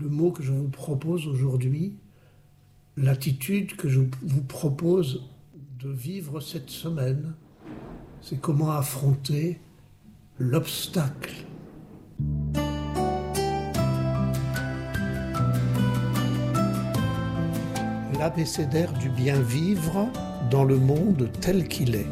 le mot que je vous propose aujourd'hui, l'attitude que je vous propose de vivre cette semaine, c'est comment affronter l'obstacle. L'abécédaire du bien vivre dans le monde tel qu'il est.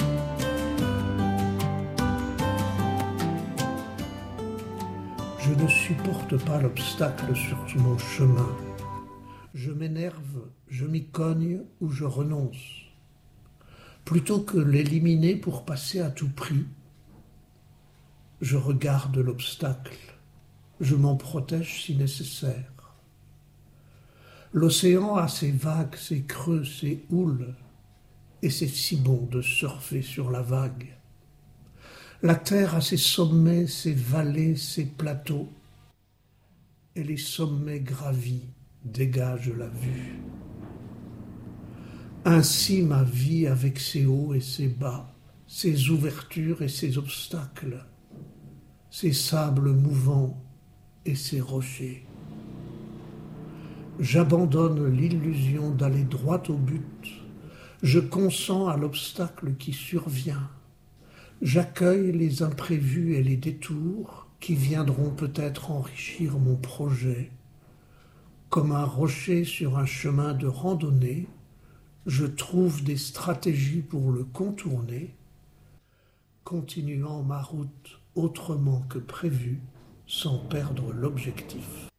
Je ne supporte pas l'obstacle sur mon chemin. Je m'énerve, je m'y cogne ou je renonce. Plutôt que l'éliminer pour passer à tout prix, je regarde l'obstacle. Je m'en protège si nécessaire. L'océan a ses vagues, ses creux, ses houles, et c'est si bon de surfer sur la vague. La terre a ses sommets, ses vallées, ses plateaux, et les sommets gravis dégagent la vue. Ainsi ma vie avec ses hauts et ses bas, ses ouvertures et ses obstacles, ses sables mouvants et ses rochers. J'abandonne l'illusion d'aller droit au but. Je consens à l'obstacle qui survient. J'accueille les imprévus et les détours qui viendront peut-être enrichir mon projet. Comme un rocher sur un chemin de randonnée, je trouve des stratégies pour le contourner, continuant ma route autrement que prévu, sans perdre l'objectif.